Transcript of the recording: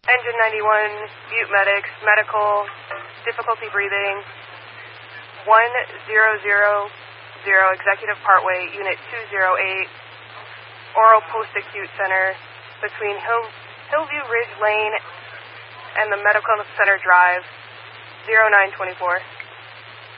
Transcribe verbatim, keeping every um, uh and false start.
Engine ninety-one, Butte Medics, medical, difficulty breathing, one zero zero zero, Executive Parkway, Unit two oh eight, Oral Post-Acute Center, between Hill, Hillview Ridge Lane and the Medical Center Drive, zero nine two four.